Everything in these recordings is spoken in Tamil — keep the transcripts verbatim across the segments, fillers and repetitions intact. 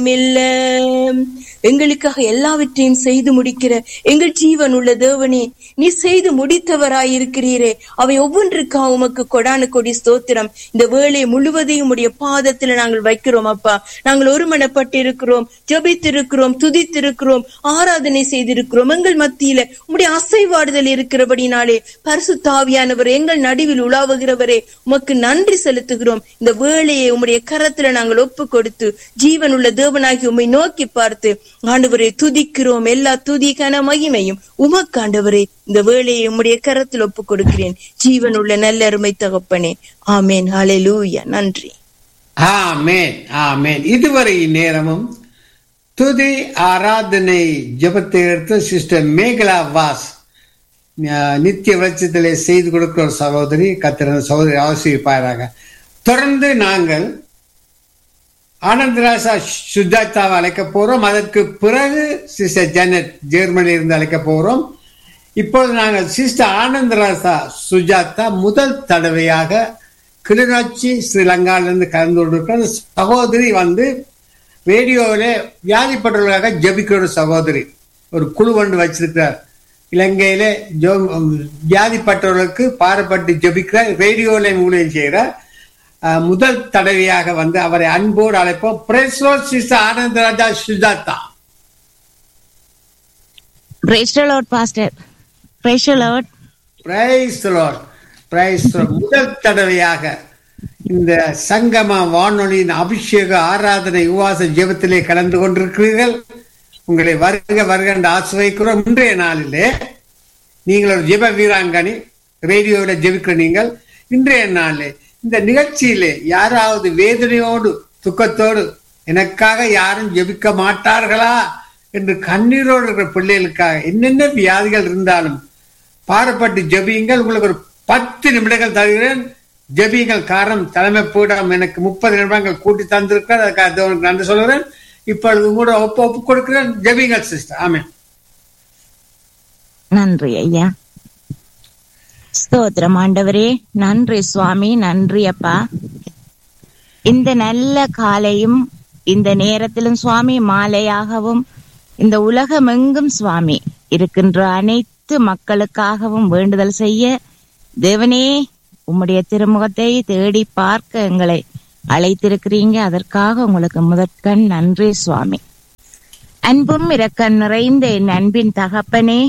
இல்ல. எங்களுக்காக எல்லாவற்றையும் செய்து முடிக்கிற எங்கள் ஜீவன் உள்ள தேவனே, நீ செய்து முடித்தவராயிருக்கிறீரே. அவை ஒவ்வொன்றுக்காக உமக்கு கொடான கொடி ஸ்தோத்திரம். இந்த வேளை முழுவதையும் உடைய பாதத்துல நாங்கள் வைக்கிறோம் அப்பா. நாங்கள் ஒருமனப்பட்டு இருக்கிறோம், ஜெபித்திருக்கிறோம், துதித்திருக்கிறோம், ஆராதனை செய்திருக்கிறோம். எங்கள் மத்தியில உம்முடைய அசைவாடுதல் இருக்கிறபடினாலே பரிசுத்த ஆவியானவர் எங்கள் நடுவில் உலாவுகிறவரே, உமக்கு நன்றி செலுத்துகிறோம். இந்த வேளையை உம்முடைய கரத்துல நாங்கள் ஒப்பு கொடுத்து ஜீவன் உள்ள தேவனாகி உம்மை நோக்கி பார்த்து ஆண்டவரே துதிக்கிறோம். எல்லா துதி கன மகிமையும் உமக்கு ஆண்டவரே இந்த வேளையை உம்முடைய கரத்தில் ஒப்பு கொடுக்கிறேன். ஜீவன் உள்ள நல்ல அருமை தகப்பனே. ஆமேன். ஹல்லேலூயா. நன்றி. ஆமேன், ஆமேன். இதுவரை நேரமும் துதி ஆராதனை ஜெபத்தை எடுத்து சிஸ்டர் மேகலா வாஸ் நித்திய வெளிச்சத்திலே செய்து கொடுக்கிற ஒரு சகோதரி, கத்திர சகோதரி ஆசிரியப்பாராக. தொடர்ந்து நாங்கள் ஆனந்தராசா சுஜாதாவை அழைக்க போறோம். அதற்கு பிறகு சிஸ்டர் ஜெனட் ஜெர்மனியில் இருந்து அழைக்க போறோம். இப்போது நாங்கள் சிஸ்டர் ஆனந்தராசா சுஜாதா முதல் தடவையாக கிளிநொச்சி ஸ்ரீலங்காவிலிருந்து கலந்து கொண்டிருக்கிற சகோதரி வந்து ரேடியோவில வியாதிப்பட்டவர்களாக ஜபிக்கிற சகோதரி ஒரு குழு ஒன்று வச்சிருக்கிறார். இலங்கையில வியாதிப்பட்டவர்களுக்கு பாரப்பட்டு ஜபிக்கிறார், ரேடியோவில ஊழியம் செய்கிறார். முதல் தடவையாக வந்து அவரை அன்போடு அழைப்போம். Praise the Lord sister Anandaraja Sujatha. Praise the Lord pastor. Praise the Lord. Praise the Lord. Praise the Lord. முதல் தடவையாக இந்த சங்கம வானொலியின் அபிஷேக ஆராதனை உபவாச ஜெபத்திலே கலந்து கொண்டிருக்கிறீர்கள். உங்களை வருக வருக என்று ஆசிர்வதிக்கிறோம். இன்றைய நாளிலே நீங்கள் ஒரு ஜெப வீராங்கனி, ரேடியோவில ஜெபிக்கிற நீங்கள் இன்றைய நாளிலே இந்த நிகழ்ச்சியிலே யாராவது வேதனையோடு துக்கத்தோடு எனக்காக யாரும் ஜெபிக்க மாட்டார்களா என்று கண்ணீரோடு இருக்கிற பிள்ளைகளுக்காக என்னென்ன வியாதிகள் இருந்தாலும் பாரப்பட்டு ஜெபியுங்கள். உங்களுக்கு ஒரு பத்து நிமிடங்கள் தருகிறேன். ஜெபியுங்கள். காரணம் தலைமை பீடம் எனக்கு முப்பது நிமிடங்கள் கூட்டி தந்திருக்கிறார். அதுக்காக நன்றி சொல்கிறேன். இப்பொழுது கூட ஒப்பு ஒப்பு கொடுக்கிறேன். ஜெபியுங்கள் சிஸ்டர். ஆமென். நன்றி ஐயா. ஸ்தோத்திரம் ஆண்டவரே. நன்றி சுவாமி. நன்றி அப்பா. இந்த நல்ல காலையும் இந்த நேரத்திலும் சுவாமி மாலையாகவும் இந்த உலகம் எங்கும் சுவாமி இருக்கின்ற அனைத்து மக்களுக்காகவும் வேண்டுதல் செய்ய தேவனே உம்முடைய திருமுகத்தை தேடி பார்க்க எங்களை அழைத்திருக்கிறீங்க. அதற்காக உங்களுக்கு முதற்கண் நன்றி சுவாமி. அன்பும் இரக்கம் நிறைந்த என் அன்பின் தகப்பனே,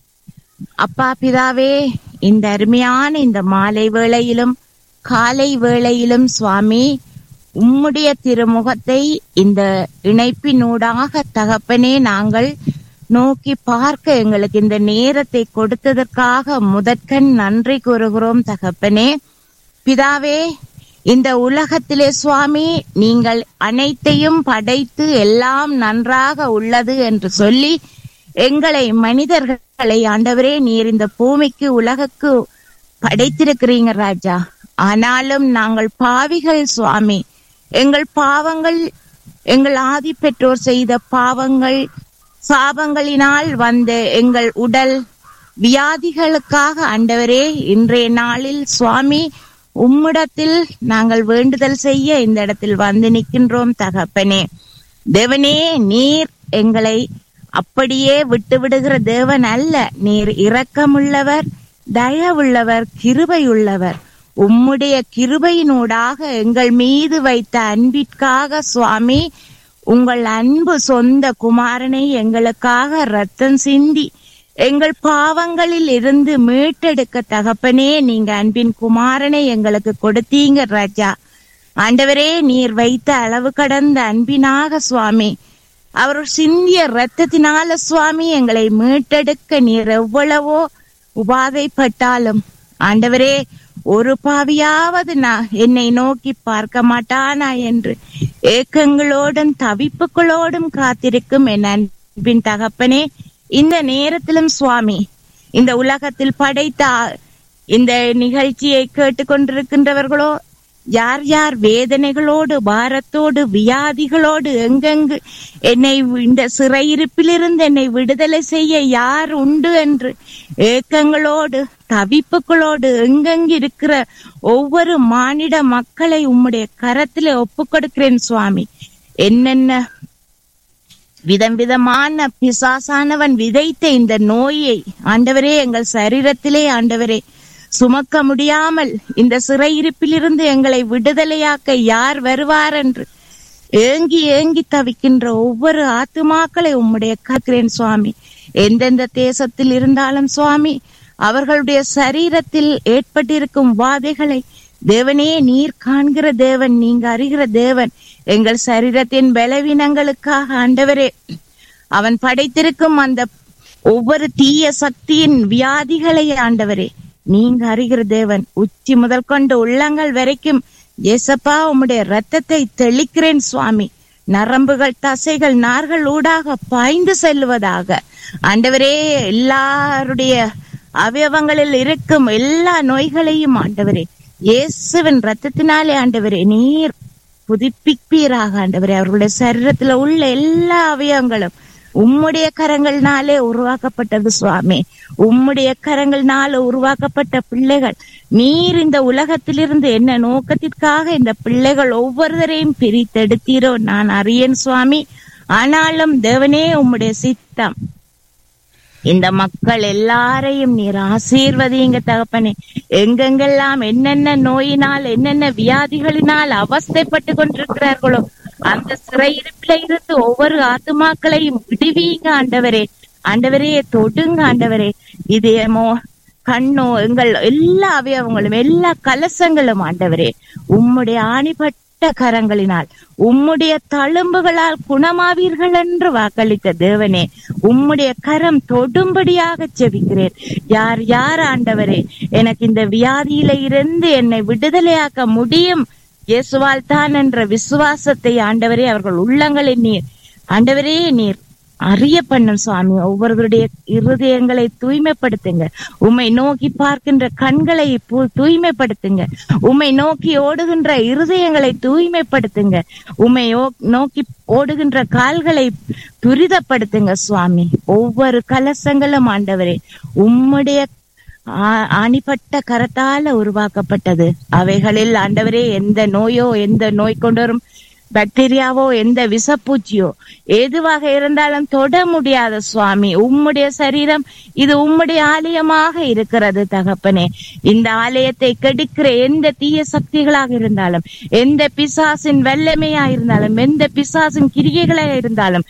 அப்பா பிதாவே, இந்த அருமையான இந்த மாலை வேளையிலும் காலை வேளையிலும் சுவாமி உம்முடைய திருமுகத்தை இந்த இணைப்பினூடாக தகப்பனே நாங்கள் நோக்கி பார்க்க எங்களுக்கு இந்த நேரத்தை கொடுத்ததற்காக முதற்கண் நன்றி கூறுகிறோம் தகப்பனே. பிதாவே, இந்த உலகத்திலே சுவாமி நீங்கள் அனைத்தையும் படைத்து எல்லாம் நன்றாக உள்ளது என்று சொல்லி எங்களை மனிதர்களை ஆண்டவரே நீர் இந்த பூமிக்கு உலகுக்கு படைத்திருக்கிறீங்க ராஜா. ஆனாலும் நாங்கள் பாவிகள் சுவாமி. எங்கள் பாவங்கள், எங்கள் ஆதி பெற்றோர் செய்த பாவங்கள், சாபங்களினால் வந்த எங்கள் உடல் வியாதிகளுக்காக ஆண்டவரே இன்றைய நாளில் சுவாமி உம்மிடத்தில் நாங்கள் வேண்டுதல் செய்ய இந்த இடத்தில் வந்து நிற்கின்றோம் தகப்பனே. தேவனே, நீர் எங்களை அப்படியே விட்டு விடுகிற தேவன் அல்ல. நீர் இரக்கமுள்ளவர், தயவுள்ளவர், கிருபையுள்ளவர். உம்முடைய கிருபையினூடாக எங்கள் மீது வைத்த அன்பிற்காக சுவாமி உங்கள் அன்பு சொந்த குமாரனை எங்களுக்காக ரத்தம் சிந்தி எங்கள் பாவங்களில் இருந்து மீட்டெடுக்க தகப்பனே நீங்க அன்பின் குமாரனை எங்களுக்கு கொடுத்தீங்க ராஜா. ஆண்டவரே, நீர் வைத்த அளவு கடந்த அன்பினாக சுவாமி அவர் சிந்திய ரத்தத்தினால சுவாமி எங்களை மீட்டெடுக்க நீர் எவ்வளவோ உபாதைப்பட்டாலும் ஆண்டவரே ஒரு பாவியாவது நான் என்னை நோக்கி பார்க்க மாட்டானா என்று ஏக்கங்களோடும் தவிப்புகளோடும் காத்திருக்கும் என் அன்பின் தகப்பனே, இந்த நேரத்திலும் சுவாமி இந்த உலகத்தில் படைத்த இந்த நிகழ்ச்சியை கேட்டுக்கொண்டிருக்கின்றவர்களோ யார் யார் வேதனைகளோடு பாரத்தோடு வியாதிகளோடு எங்கெங்கு என்னை இந்த சிறையிருப்பிலிருந்து என்னை விடுதலை செய்ய யார் உண்டு என்று ஏக்கங்களோடு தவிப்புகளோடு எங்கெங்கு இருக்கிற ஒவ்வொரு மானிட மக்களை உம்முடைய கரத்திலே ஒப்பு கொடுக்கிறேன் சுவாமி. என்னென்ன விதம் விதமான பிசாசானவன் விதைத்த இந்த நோயை ஆண்டவரே எங்கள் சரீரத்திலே ஆண்டவரே சுமக்க முடியாமல் இந்த சிறையிருப்பிலிருந்து எங்களை விடுதலையாக்க யார் வருவார் என்று ஏங்கி ஏங்கி தவிக்கின்ற ஒவ்வொரு ஆத்துமாக்களை உம்முடைய காக்கிறேன் சுவாமி. எந்தெந்த தேசத்தில் இருந்தாலும் சுவாமி, அவர்களுடைய சரீரத்தில் ஏற்பட்டிருக்கும் வாதைகளை தேவனே நீர் காண்கிற தேவன், நீங்க அறிகிற தேவன். எங்கள் சரீரத்தின் பலவீனங்களுக்காக ஆண்டவரே அவன் படைத்திருக்கும் அந்த ஒவ்வொரு தீய சக்தியின் வியாதிகளை ஆண்டவரே நீங்க அறிகிற தேவன். உச்சி முதல் கொண்டு உள்ளங்கள் வரைக்கும் ஏசப்பா உம்முடைய ரத்தத்தை தெளிக்கிறேன் சுவாமி. நரம்புகள் தசைகள் நார்கள் ஊடாக பாய்ந்து செல்வதாக ஆண்டவரே எல்லாருடைய அவயவங்களில் இருக்கும் எல்லா நோய்களையும் ஆண்டவரே இயேசுவின் ரத்தத்தினாலே ஆண்டவரே நீர் புதுப்பிப்பீராக ஆண்டவரே. அவர்களுடைய சரீரத்துல உள்ள எல்லா அவயவங்களும் உம்முடைய கரங்கள்னாலே உருவாக்கப்பட்டது சுவாமி. உம்முடைய கரங்கள்னால உருவாக்கப்பட்ட பிள்ளைகள் நீர் இந்த உலகத்திலிருந்து என்ன நோக்கத்திற்காக இந்த பிள்ளைகள் ஒவ்வொருவரையும் பிரித்தெடுத்தீரோ நான் அறியேன் சுவாமி. ஆனாலும் தேவனே உம்முடைய சித்தம் இந்த மக்கள் எல்லாரையும் நீர் ஆசீர்வதிங்க தகப்பனே. எங்கெங்கெல்லாம் என்னென்ன நோயினால் என்னென்ன வியாதிகளினால் அவஸ்தைப்பட்டு கொண்டிருக்கிறார்களோ அந்த சிறையிருப்பில இருந்து ஒவ்வொரு ஆத்துமாக்களையும் விடுவீங்க ஆண்டவரே. ஆண்டவரே தொடுங்க ஆண்டவரே. இதயமோ கண்ணோ எங்கள் எல்லா அவயவங்களும் எல்லா கலசங்களும் ஆண்டவரே உம்முடைய ஆணிப்பட்ட கரங்களினால் உம்முடைய தழும்புகளால் குணமாவீர்கள் என்று வாக்களித்த தேவனே உம்முடைய கரம் தொடும்படியாக செபிக்கிறேன். யார் யார் ஆண்டவரே எனக்கு இந்த வியாதியில இருந்து என்னை விடுதலையாக்க முடியும் இயேசுவால் தான் என்ற விசுவாசத்தை ஆண்டவரே அவர்கள் உள்ளங்களில் நீர் ஆண்டவரே நீர் அறிய பண்ணும் சுவாமி. ஒவ்வொருவருடைய இருதயங்களை தூய்மைப்படுத்துங்க. உம்மை நோக்கி பார்க்கின்ற கண்களை தூய்மைப்படுத்துங்க. உம்மை நோக்கி ஓடுகின்ற இருதயங்களை தூய்மைப்படுத்துங்க. உம்மை நோக்கி ஓடுகின்ற கால்களை துரிதப்படுத்துங்க சுவாமி. ஒவ்வொரு கலசங்களும் ஆண்டவரே உம்முடைய ஆணிப்பட்ட கரத்தால உருவாக்கப்பட்டது. அவைகளில் ஆண்டவரே எந்த நோயோ எந்த நோய் கொண்டு வரும் பாக்டீரியாவோ எந்த விஷப்பூச்சியோ எதுவாக இருந்தாலும் தொட முடியாத சுவாமி. உம்முடைய சரீரம் இது உம்முடைய ஆலயமாக இருக்கிறது தகப்பனே. இந்த ஆலயத்தை கெடுக்கிற எந்த தீய சக்திகளாக இருந்தாலும் எந்த பிசாசின் வல்லமையா இருந்தாலும் எந்த பிசாசின் கிரியைகளாக இருந்தாலும்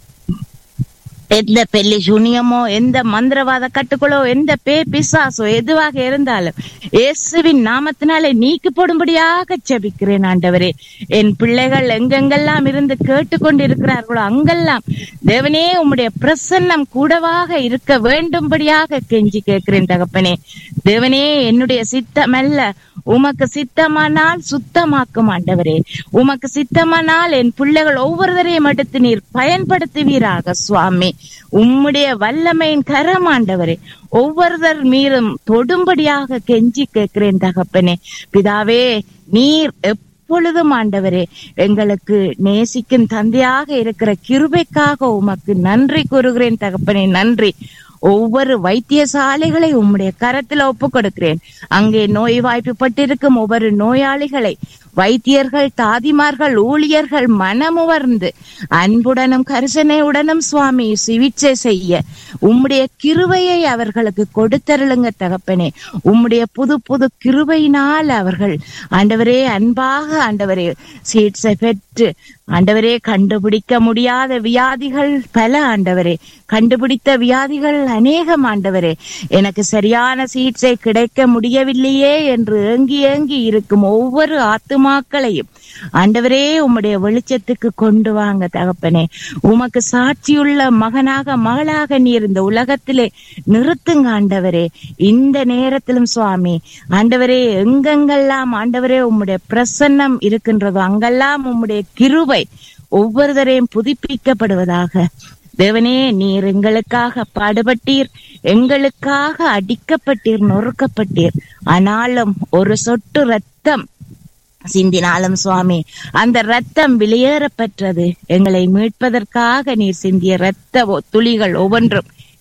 எந்த பெல்லி சூனியமோ எந்த மந்திரவாத கட்டுக்களோ எந்த பே பிசாசோ எதுவாக இருந்தாலும் இயேசுவின் நாமத்தினாலே நீக்கி போடும்படியாக ஜெபிக்கிறேன் ஆண்டவரே. என் பிள்ளைகள் எங்கெங்கெல்லாம் இருந்து கேட்டுக்கொண்டு இருக்கிறார்களோ அங்கெல்லாம் தேவனே உம்முடைய பிரசன்னம் கூடவாக இருக்க வேண்டும்படியாக கெஞ்சி கேட்கிறேன் தகப்பனே. தேவனே என்னுடைய சித்தமல்ல உமக்கு சித்தமானால் சுத்தமாக்கும் ஆண்டவரே. உமக்கு சித்தமானால் என் பிள்ளைகள் ஒவ்வொருவரையும் எடுத்து நீர் பயன்படுத்துவீராக சுவாமி. உம்முடைய வல்லமையின் கரம் ஆண்டவரே ஒவ்வொருவர் மீதும் தொடும்படியாக கெஞ்சி கேட்கிறேன் தகப்பனே. பிதாவே நீர் எப்பொழுதும் ஆண்டவரே எங்களுக்கு நேசிக்கும் தந்தையாக இருக்கிற கிருபைக்காக உமக்கு நன்றி கூறுகிறேன் தகப்பனே. நன்றி. ஒவ்வொரு வைத்தியசாலைகளை உம்முடைய கரத்துல ஒப்பு கொடுக்கிறேன். அங்கே நோய் வாய்ப்புப்பட்டிருக்கும் ஒவ்வொரு நோயாளிகளை வைத்தியர்கள் தாதிமார்கள் ஊழியர்கள் மனமுவர்ந்து அன்புடனும் கரிசனையுடனும் சுவாமி சிகிச்சை செய்ய உம்முடைய கிருபையை அவர்களுக்கு கொடுத்தருளுங்க தகப்பனே. உம்முடைய புது புது கிருபையினால் அவர்கள் ஆண்டவரே அன்பாக ஆண்டவரே சிகிச்சை பெற்று ஆண்டவரே கண்டுபிடிக்க முடியாத வியாதிகள் பல ஆண்டவரே கண்டுபிடித்த வியாதிகள் அநேகம் ஆண்டவரே. எனக்கு சரியான சிகிச்சை கிடைக்க முடியவில்லையே என்று ஏங்கி ஏங்கி இருக்கும் ஒவ்வொரு ஆத்துமாக்களையும் ஆண்டவரே உம்முடைய வெளிச்சத்துக்கு கொண்டு வாங்க தகப்பனே. உமக்கு சாட்சியுள்ள மகனாக மகளாக நீர் இந்த உலகத்திலே நிறுத்துங்க ஆண்டவரே. இந்த நேரத்திலும் சுவாமி ஆண்டவரே எங்கெங்கெல்லாம் ஆண்டவரே உம்முடைய பிரசன்னம் இருக்கின்றதோ அங்கெல்லாம் உம்முடைய கிருபை ஒவ்வொருவரையும் புதுப்பிக்கப்படுவதாக. தேவனே நீர் எங்களுக்காக பாடுபட்டீர், எங்களுக்காக அடிக்கப்பட்டீர், நொறுக்கப்பட்டீர். ஆனாலும் ஒரு சொட்டு ரத்தம் சிந்தினாலும் சுவாமி அந்த ரத்தம் வெளியேறப்பெற்றது. எங்களை மீட்பதற்காக நீர் சிந்திய ரத்த துளிகள் ஒவ்வொன்றும்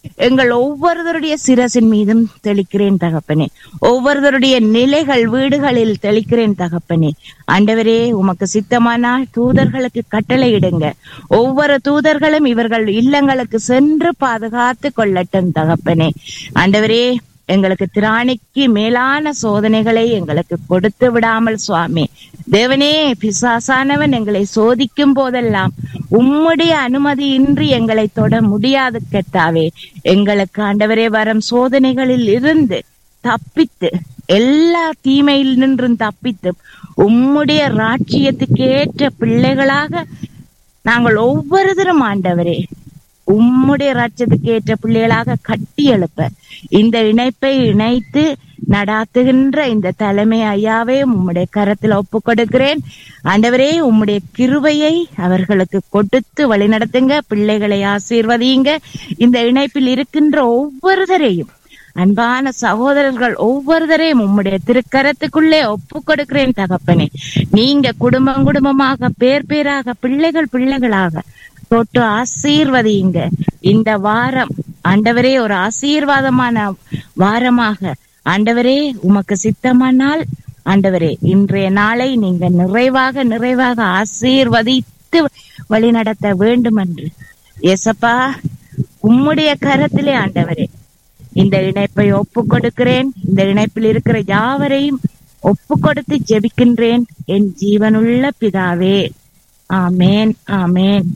எங்கள் ஒவ்வொருவருடைய சிரசின் மீதும் தெளிக்கிறேன் தகப்பனே. ஒவ்வொருவருடைய நிலைகள் வீடுகளில் தெளிக்கிறேன் தகப்பனே. ஆண்டவரே, உமக்கு சித்தமானால் தூதர்களுக்கு கட்டளையிடுங்க. ஒவ்வொரு தூதர்களும் இவர்கள் இல்லங்களுக்கு சென்று பாதுகாத்து கொள்ளட்டும் தகப்பனே. ஆண்டவரே, எங்களுக்கு திராணிக்கு மேலான சோதனைகளை எங்களுக்கு கொடுத்து விடாமல் சுவாமி. தேவனே, பிசாசானவன் எங்களை சோதிக்கும் போதெல்லாம் உம்முடைய அனுமதியின்றி எங்களை தொட முடியாது கர்த்தாவே. எங்களுக்கு ஆண்டவரே வரும் சோதனைகளில் இருந்து தப்பித்து, எல்லா தீமையில் நின்றும் தப்பித்து உம்முடைய ராட்சியத்துக்கு ஏற்ற பிள்ளைகளாக நாங்கள் ஒவ்வொருத்தரும் ஆண்டவரே உம்முடைய ராஜ்யத்துக்கு ஏற்ற பிள்ளைகளாக கட்டி எழுப்ப இந்த இணைப்பை இணைத்து நடாத்துகின்ற இந்த தலைமை ஐயாவே உம்முடைய கரத்துல ஒப்பு கொடுக்கிறேன். ஆண்டவரே, உம்முடைய கிருபையை அவர்களுக்கு கொடுத்து வழி நடத்துங்க. பிள்ளைகளை ஆசீர்வதியுங்க. இந்த இணைப்பில் இருக்கின்ற ஒவ்வொருவரையும், அன்பான சகோதரர்கள் ஒவ்வொருவரையும் உம்முடைய திருக்கரத்துக்குள்ளே ஒப்பு கொடுக்கிறேன் தகப்பனே. நீங்க குடும்பம் குடும்பமாக, பேர் பேராக, பிள்ளைகள் பிள்ளைகளாக தொட்டு ஆசீர்வதியுங்க. இந்த வாரம் ஆண்டவரே ஒரு ஆசீர்வாதமான வாரமாக ஆண்டவரே உமக்கு சித்தமானால் ஆண்டவரே இன்றைய நாளை நீங்க நிறைவாக நிறைவாக ஆசீர்வதித்து வழி நடத்த வேண்டும் என்று ஏசப்பா உம்முடைய கரத்திலே ஆண்டவரே இந்த இணைப்பை ஒப்பு கொடுக்கிறேன். இந்த இணைப்பில் இருக்கிற யாவரையும் ஒப்பு கொடுத்து ஜெபிக்கின்றேன் என் ஜீவனுள்ள பிதாவே. ஆமேன், ஆமேன்.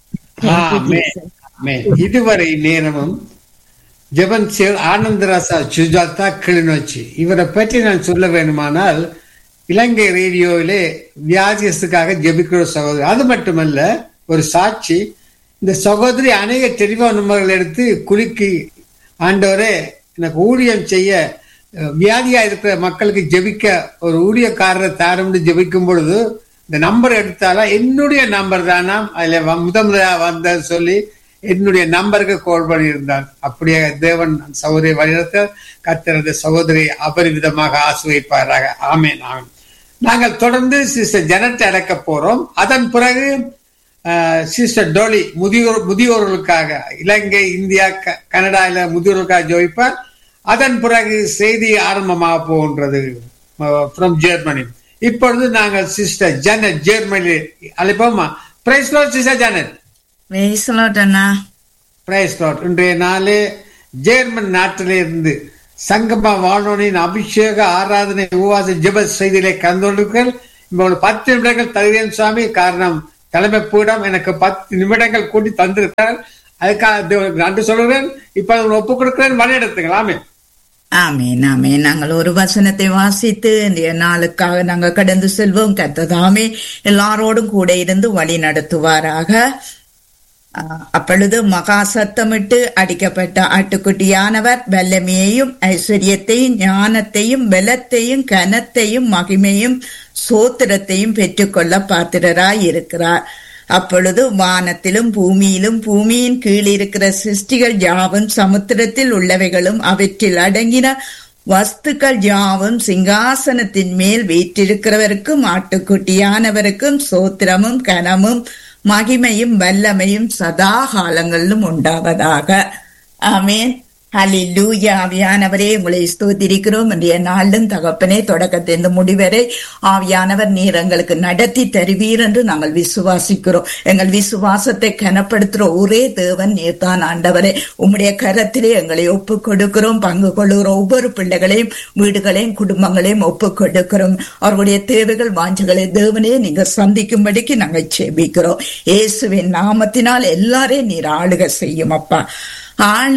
இதுவரை நேரமும் ஜெபன் ஆனந்தராசா சுஜாதா கிளிநொச்சி இவரை பற்றி நான் சொல்ல வேண்டுமானால், இலங்கை ரேடியோவிலே வியாதியத்துக்காக ஜெபிக்கிற சகோதரி. அது மட்டுமல்ல, ஒரு சாட்சி, இந்த சகோதரி அநேக டெலிபோன் நம்பர்கள் எடுத்து குலுக்கி, ஆண்டவரே எனக்கு ஊழியம் செய்ய வியாதியா இருக்கிற மக்களுக்கு ஜெபிக்க ஒரு ஊழியக்காரரை தாரம்னு ஜெபிக்கும் பொழுது இந்த நம்பர் எடுத்தாலா என்னுடைய நம்பர் தானா அதுல முத முதலா வந்த சொல்லி என்னுடைய நம்பருக்கு கால் பண்ணியிருந்தார். அப்படியே தேவன் சகோதரி வழிநடத்த கர்த்தர் சகோதரி அபரிவிதமாக ஆசிர்வதிப்பாராக. ஆமேன், ஆமேன். நாங்கள் தொடர்ந்து சிஸ்டர் ஜனத்தை அடக்க போறோம். அதன் பிறகு சிஸ்டர் டோலி முதியோர் முதியோர்களுக்காக இலங்கை, இந்தியா, கனடால முதியோர்களுக்காக ஜோதிப்பார். அதன் பிறகு செய்தி ஆரம்பமாக போகின்றது ஃப்ரம் ஜெர்மனி. இப்பொழுது நாங்கள் sister Jannat Germany அழைப்போமா? Price Lord sister Jannat. Price Lord அண்ணா. Price Lord. இன்றைய நாளே ஜெர்மன் நாட்டிலே இருந்து சங்கம வானொலியின் அபிஷேக ஆராதனை உபவாச ஜெப செய்தியிலே கலந்து கொண்டிருக்கிறேன். இப்போ பத்து நிமிடங்கள் தருகிறேன் சுவாமி. காரணம் தலைமை பீடம் எனக்கு பத்து நிமிடங்கள் கூட்டி தந்திருக்கிறார். அதுக்காக நன்றி சொல்கிறேன். இப்ப ஒப்பு கொடுக்கிறேன், வழி எடுத்துக்கலாமே. ஆமேன், ஆமேன். நாங்கள் ஒரு வசனத்தை வாசித்து இந்த நாளுக்காக நாங்கள் கடந்து செல்வோம். கர்த்ததாமே எல்லாரோடும் கூட இருந்து வழி நடத்துவாராக. அப்பொழுது மகா சத்தமிட்டு அடிக்கப்பட்ட ஆட்டுக்குட்டியானவர் வல்லமையையும் ஐஸ்வர்யத்தையும் ஞானத்தையும் பலத்தையும் கனத்தையும் மகிமையும் சோத்திரத்தையும் பெற்றுக்கொள்ள பாத்திரராய் இருக்கிறார். அப்பொழுது வானத்திலும் பூமியிலும் பூமியின் கீழ் இருக்கிற சிருஷ்டிகள் யாவும் சமுத்திரத்தில் உள்ளவைகளும் அவற்றில் அடங்கின வஸ்துக்கள் யாவும் சிங்காசனத்தின் மேல் வீற்றிருக்கிறவருக்கும் ஆட்டுக்குட்டியானவருக்கும் சோத்திரமும் கனமும் மகிமையும் வல்லமையும் சதா காலங்களிலும் உண்டாவதாக. ஆமேன். ஹல்லேலூயா. ஆவியானவரே, உங்களை ஸ்தோத்திரிக்கிறோம். இன்றைய நாளும் தகப்பனே, தொடக்கத்திலிருந்து முடிவரை ஆவியானவர் நீர் எங்களுக்கு நடத்தி தருவீர் என்று நாங்கள் விசுவாசிக்கிறோம். எங்கள் விசுவாசத்தை கனப்படுத்துற ஒரே தேவன் நீர் தான் ஆண்டவரே. உம்முடைய கரத்திலே எங்களை ஒப்பு கொடுக்கிறோம். பங்கு கொள்ளுகிற ஒவ்வொரு பிள்ளைகளையும், வீடுகளையும், குடும்பங்களையும் ஒப்பு கொடுக்கிறோம். அவர்களுடைய தேவைகள் வாஞ்சைகளை தேவனே நீங்க சந்திக்கும்படிக்கு நாங்கள் ஜெபிக்கிறோம். இயேசுவின் நாமத்தினால் எல்லாரையும் நீர் ஆளுகை செய்யும் அப்பா. ஆளு